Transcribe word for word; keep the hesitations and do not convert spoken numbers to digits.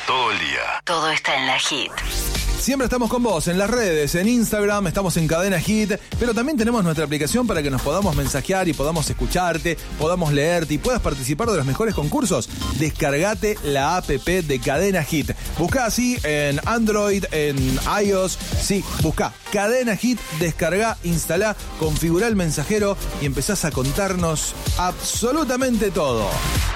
todo el día. Todo está en la Hit. Siempre estamos con vos en las redes, en Instagram, estamos en Cadena Hit, pero también tenemos nuestra aplicación para que nos podamos mensajear y podamos escucharte, podamos leerte y puedas participar de los mejores concursos. Descargate la app de Cadena Hit. Buscá así en Android, en iOS, sí, buscá Cadena Hit, descargá, instalá, configurá el mensajero y empezás a contarnos absolutamente todo.